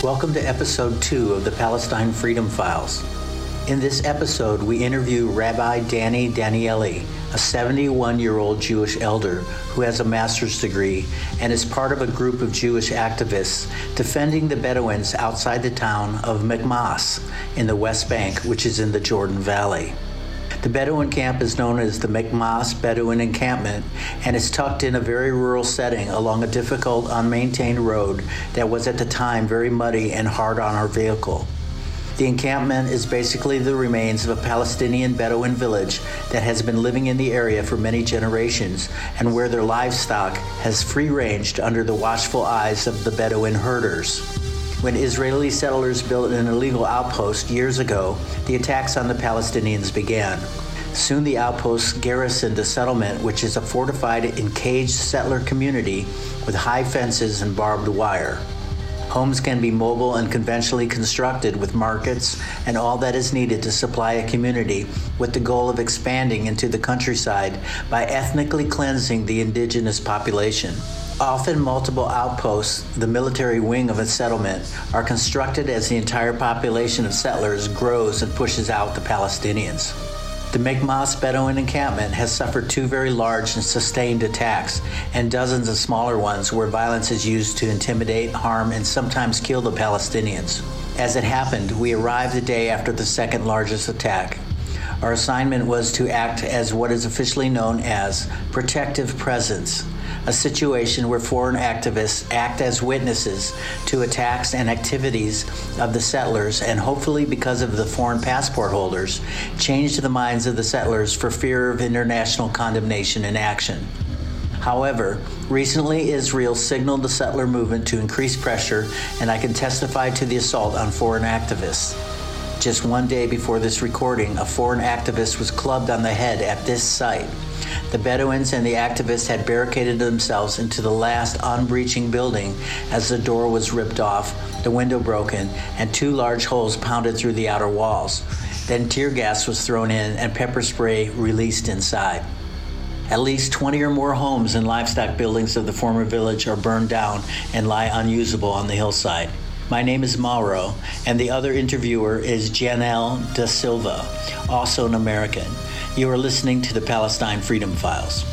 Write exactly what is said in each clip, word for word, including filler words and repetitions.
Welcome to episode two of the Palestine Freedom Files. In this episode, we interview Rabbi Danny Danieli, a seventy-one-year-old Jewish elder who has a master's degree and is part of a group of Jewish activists defending the Bedouins outside the town of Mikmas in the West Bank, which is in the Jordan Valley. The Bedouin camp is known as the Mikmas Bedouin Encampment and is tucked in a very rural setting along a difficult, unmaintained road that was at the time very muddy and hard on our vehicle. The encampment is basically the remains of a Palestinian Bedouin village that has been living in the area for many generations and where their livestock has free-ranged under the watchful eyes of the Bedouin herders. When Israeli settlers built an illegal outpost years ago, the attacks on the Palestinians began. Soon the outpost garrisoned a settlement which is a fortified, encaged settler community with high fences and barbed wire. Homes can be mobile and conventionally constructed with markets and all that is needed to supply a community with the goal of expanding into the countryside by ethnically cleansing the indigenous population. Often multiple outposts, the military wing of a settlement, are constructed as the entire population of settlers grows and pushes out the Palestinians. The Mikmas Bedouin encampment has suffered two very large and sustained attacks and dozens of smaller ones where violence is used to intimidate, harm, and sometimes kill the Palestinians. As it happened, we arrived the day after the second largest attack. Our assignment was to act as what is officially known as protective presence, a situation where foreign activists act as witnesses to attacks and activities of the settlers and hopefully, because of the foreign passport holders, change the minds of the settlers for fear of international condemnation and action. However, recently Israel signaled the settler movement to increase pressure, and I can testify to the assault on foreign activists. Just one day before this recording, a foreign activist was clubbed on the head at this site. The Bedouins and the activists had barricaded themselves into the last unbreaching building as the door was ripped off, the window broken, and two large holes pounded through the outer walls. Then tear gas was thrown in and pepper spray released inside. At least twenty or more homes and livestock buildings of the former village are burned down and lie unusable on the hillside. My name is Mauro, and the other interviewer is Janelle Da Silva, also an American. You are listening to the Palestine Freedom Files.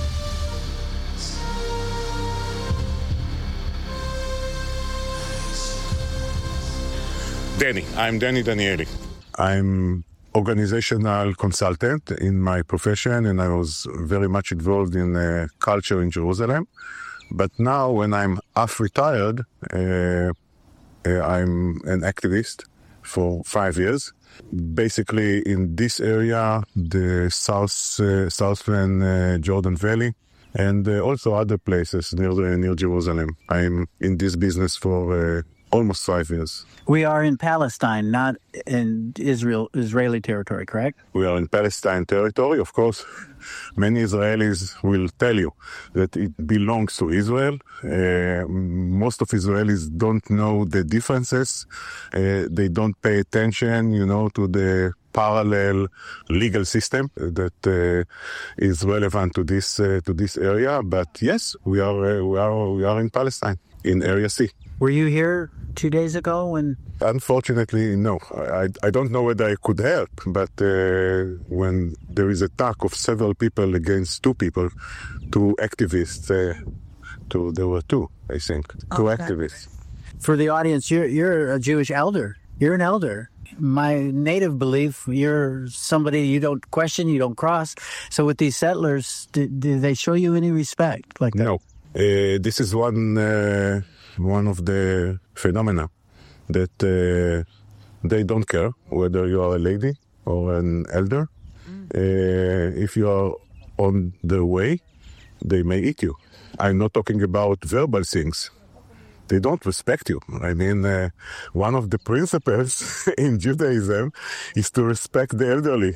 Danny, I'm Danny Danieli. I'm organizational consultant in my profession, and I was very much involved in uh, culture in Jerusalem. But now, when I'm half retired, uh, uh, I'm an activist for five years. Basically, in this area, the south, uh, southern uh, Jordan Valley, and uh, also other places near the, near Jerusalem. I'm in this business for uh, almost five years. We are in Palestine, not in Israel, Israeli territory, correct? We are in Palestine territory. Of course, many Israelis will tell you that it belongs to Israel. Uh, most of Israelis don't know the differences. Uh, they don't pay attention, you know, to the parallel legal system that uh, is relevant to this uh, to this area. But yes, we are uh, we are we are in Palestine, in Area C. Were you here two days ago when? Unfortunately, no. I, I don't know whether I could help, but uh, when there is attack of several people against two people, two activists, uh, two, there were two, I think, two okay. activists. For the audience, you're you're a Jewish elder. You're an elder. My native belief, you're somebody you don't question, you don't cross. So with these settlers, did, did they show you any respect like that? No. Uh, this is one uh, one of the phenomena that uh, they don't care whether you are a lady or an elder. Mm. Uh, if you are on the way, they may eat you. I'm not talking about verbal things. They don't respect you. I mean, uh, one of the principles in Judaism is to respect the elderly.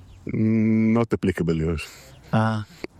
Not applicable here. Uh,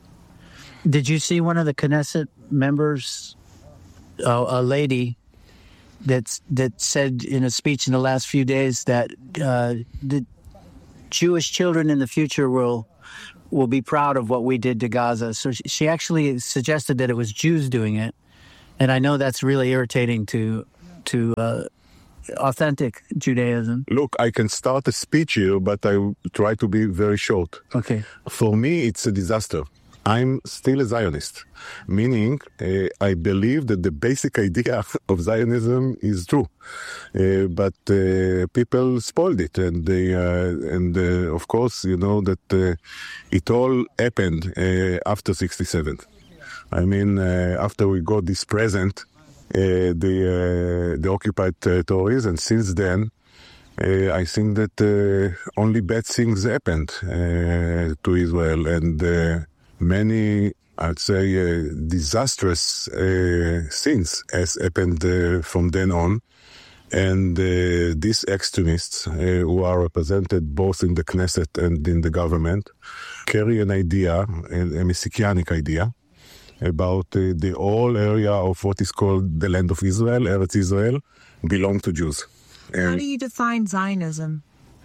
did you see one of the Knesset members, uh, a lady, that's, that said in a speech in the last few days that uh, the Jewish children in the future will will be proud of what we did to Gaza? So she, she actually suggested that it was Jews doing it. And I know that's really irritating to to uh, authentic Judaism? Look, I can start a speech here, but I will try to be very short. Okay. For me, it's a disaster. I'm still a Zionist, meaning uh, I believe that the basic idea of Zionism is true, uh, but uh, people spoiled it, and they, uh, and uh, of course, you know that uh, it all happened uh, after sixty-seven. I mean, uh, after we got this present, uh, the uh, the occupied territories, and since then, uh, I think that uh, only bad things happened uh, to Israel, and. Uh, Many, I'd say, uh, disastrous uh, things has happened uh, from then on. And uh, these extremists, uh, who are represented both in the Knesset and in the government, carry an idea, a messianic idea, about uh, the whole area of what is called the land of Israel, Eretz Israel, belong to Jews. And how do you define Zionism?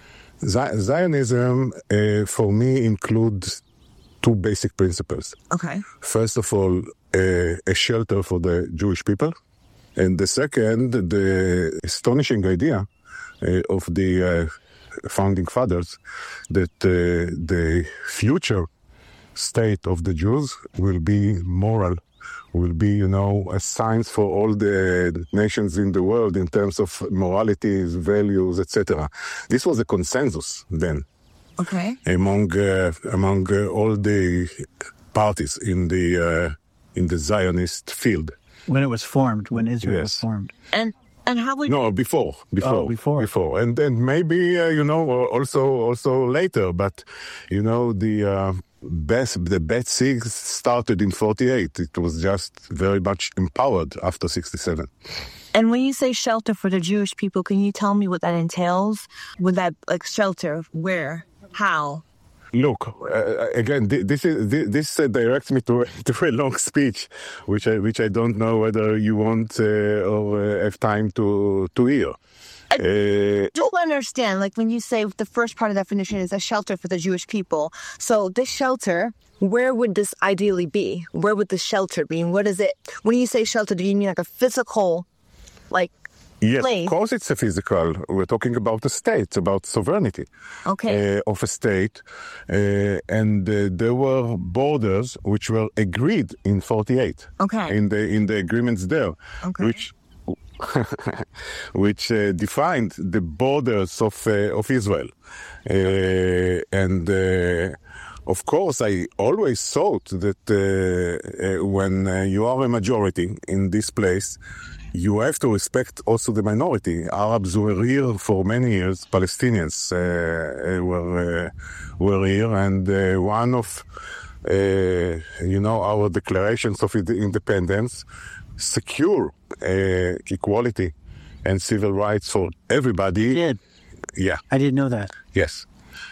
Z- Zionism, uh, for me, includes two basic principles. Okay. First of all, uh, a shelter for the Jewish people. And the second, the astonishing idea uh, of the uh, founding fathers that uh, the future state of the Jews will be moral, will be, you know, a science for all the nations in the world in terms of moralities, values, et cetera. This was a consensus then. Okay. Among uh, among uh, all the parties in the uh, in the Zionist field. When it was formed, when Israel Yes. was formed. And and how would No, before, before, Oh, before. before, and then maybe uh, you know also also later. But you know the uh, best the bad things started in forty-eight. It was just very much empowered after sixty-seven. And when you say shelter for the Jewish people, can you tell me what that entails? Would that like shelter where? How? Look, uh, again, th- this is th- this uh, directs me to to a long speech, which I which I don't know whether you want uh, or uh, have time to to hear. Uh, Don't understand, like when you say the first part of the definition is a shelter for the Jewish people. So this shelter, where would this ideally be? Where would the shelter be? And what is it? When you say shelter, do you mean like a physical, like, Yes, place? of course it's a physical. We're talking about a state, about sovereignty Okay. uh, of a state. Uh, and uh, there were borders which were agreed in forty-eight. Okay. In the in the agreements there, Okay. which which uh, defined the borders of uh, of Israel. Uh, and uh, of course, I always thought that uh, uh, when uh, you are a majority in this place, you have to respect also the minority. Arabs were here for many years. Palestinians uh, were uh, were here, and uh, one of uh, you know our declarations of independence secure uh, equality and civil rights for everybody. You did. Yeah. I didn't know that. Yes.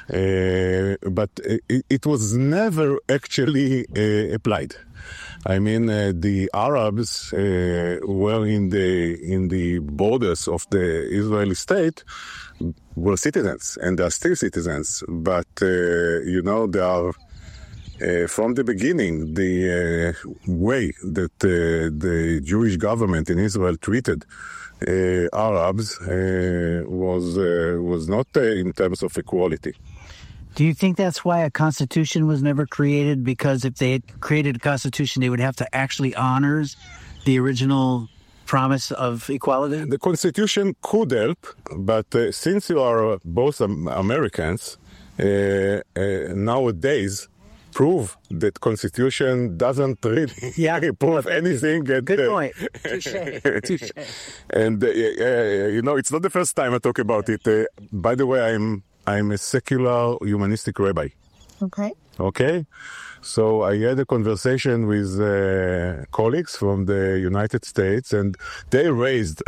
Uh, but it, it was never actually uh, applied. I mean, uh, the Arabs uh, were in the in the borders of the Israeli state, were citizens, and they are still citizens. But uh, you know, they are uh, from the beginning the uh, way that uh, the Jewish government in Israel treated uh, Arabs uh, was uh, was not uh, in terms of equality. Do you think that's why a constitution was never created? Because if they had created a constitution, they would have to actually honor the original promise of equality? The Constitution could help, but uh, since you are both um, Americans, uh, uh, nowadays prove that Constitution doesn't really Yeah. prove anything. And, Good uh, point. Touche. Touche. And, uh, uh, you know, it's not the first time I talk about it. Uh, by the way, I'm I'm a secular humanistic rabbi. Okay. Okay, so I had a conversation with uh, colleagues from the United States, and they raised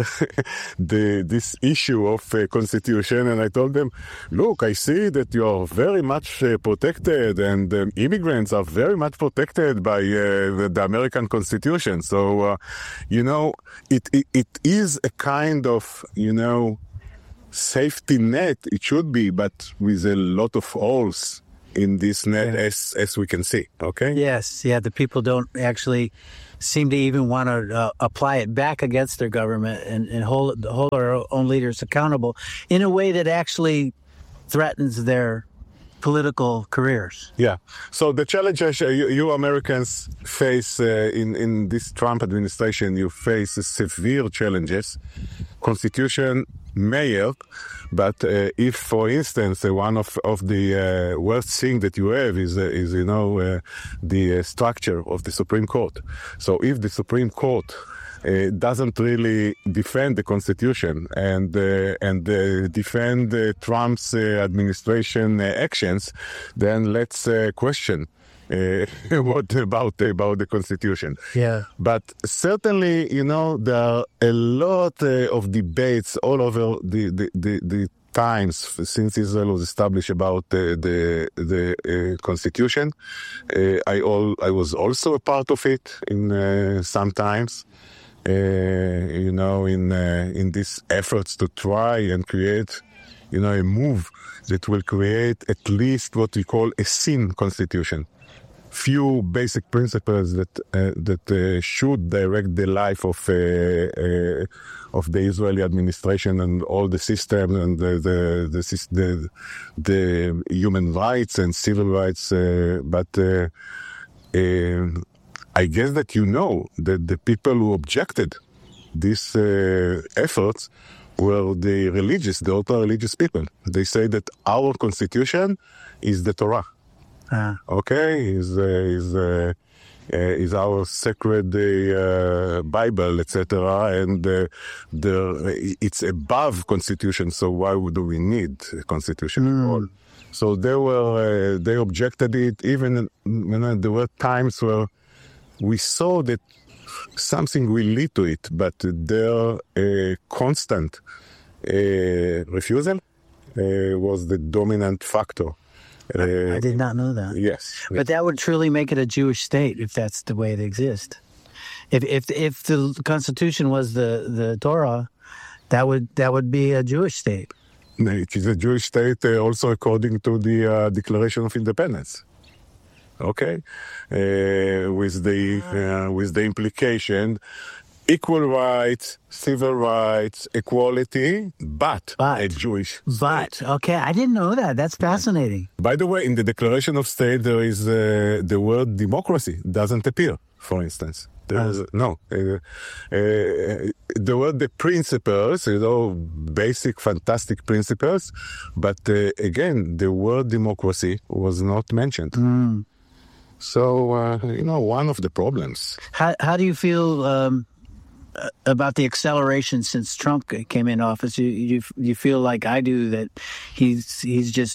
the this issue of uh, constitution, and I told them, look, I see that you are very much uh, protected, and um, immigrants are very much protected by uh, the, the American Constitution. So, uh, you know, it, it it is a kind of, you know, safety net, it should be, but with a lot of holes in this net Yeah. as as we can see. Okay. Yes, yeah, the people don't actually seem to even want to uh, apply it back against their government and, and hold hold our own leaders accountable in a way that actually threatens their political careers. Yeah. So the challenges uh, you, you Americans face uh, in in this Trump administration, you face severe challenges. Constitution may help, but uh, if, for instance, uh, one of of the uh, worst thing that you have is uh, is you know uh, the uh, structure of the Supreme Court. So if the Supreme Court Uh, doesn't really defend the Constitution and uh, and uh, defend uh, Trump's uh, administration uh, actions, then let's uh, question uh, what about about the Constitution. Yeah. But certainly, you know, there are a lot uh, of debates all over the the, the, the times since Israel was established about uh, the the uh, Constitution. Uh, I all I was also a part of it in uh, sometimes. Uh, you know, in uh, in these efforts to try and create, you know, a move that will create at least what we call a sin constitution. Few basic principles that uh, that uh, should direct the life of uh, uh, of the Israeli administration and all the system and the the the, the, the human rights and civil rights, uh, but. Uh, uh, I guess that you know that the people who objected these uh, efforts were the religious, the ultra-religious people. They say that our constitution is the Torah. Uh, Okay, is uh, is uh, uh, is our sacred uh, Bible, et cetera. And uh, the it's above constitution. So why do we need a constitution at all? So they were uh, they objected it. Even you know, there were times where we saw that something will lead to it, but their uh, constant uh, refusal uh, was the dominant factor. Uh, I did not know that. yes. But that would truly make it a Jewish state if that's the way it exists. If if if the Constitution was the, the Torah, that would that would be a Jewish state. It is a Jewish state uh, also according to the uh, Declaration of Independence. Okay, uh, with the uh, with the implication, equal rights, civil rights, equality, but, But. a Jewish. But okay, I didn't know that. That's fascinating. By the way, in the Declaration of State, there is uh, the word democracy doesn't appear. For instance, there is no. Uh, uh, there were the principles, you know, basic, fantastic principles, but uh, again, the word democracy was not mentioned. Mm. So, uh, you know, one of the problems. How how do you feel um, about the acceleration since Trump came in office? You, you you feel like I do that he's he's just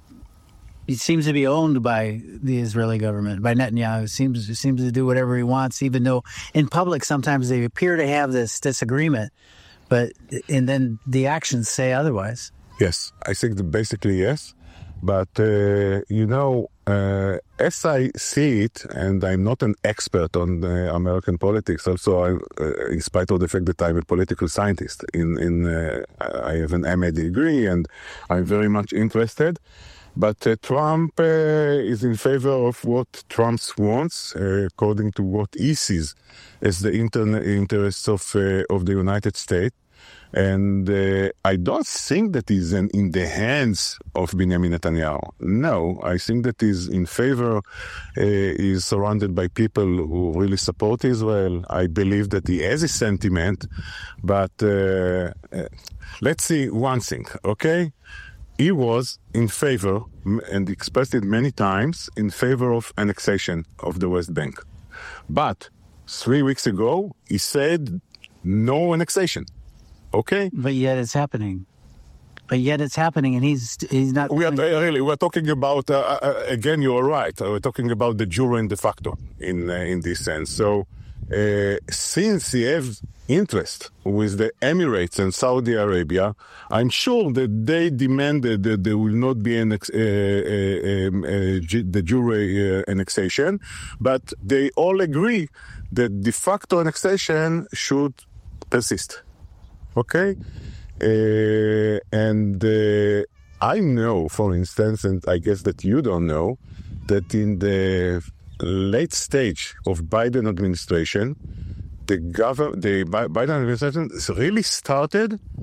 he seems to be owned by the Israeli government, by Netanyahu. Seems seems to do whatever he wants, even though in public sometimes they appear to have this disagreement, but and then the actions say otherwise. Yes, I think that basically yes. But, uh, you know, uh, as I see it, and I'm not an expert on uh, American politics, also, I, uh, in spite of the fact that I'm a political scientist, in, in uh, I have an M A degree and I'm very much interested. But uh, Trump uh, is in favor of what Trump wants, uh, according to what he sees as the inter- interests of, uh, of the United States. And uh, I don't think that is in, in the hands of Benjamin Netanyahu. No, I think that is in favor, uh, is surrounded by people who really support Israel. I believe that he has a sentiment, but uh, uh, let's see one thing, okay? He was in favor, and expressed it many times, in favor of annexation of the West Bank. But three weeks ago, he said no annexation. Okay, But yet it's happening. But yet it's happening, and he's he's not. we are really we're talking about uh, uh, again. You are right. We're talking about the jure and de facto in uh, in this sense. So uh, since he has interest with the Emirates and Saudi Arabia, I'm sure that they demanded that there will not be an ex- uh, uh, um, uh, ju- the jure uh, annexation, but they all agree that de facto annexation should persist. Okay, uh, and uh, I know, for instance, and I guess that you don't know, that in the late stage of Biden administration, the, gov- the Biden administration really started